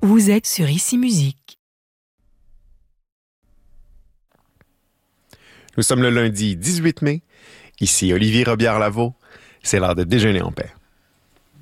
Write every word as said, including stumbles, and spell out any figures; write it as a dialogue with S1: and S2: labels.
S1: Vous êtes sur Ici Musique.
S2: Nous sommes le lundi dix-huit mai. Ici Olivier Robillard-Lavaux. C'est l'heure de déjeuner en paix.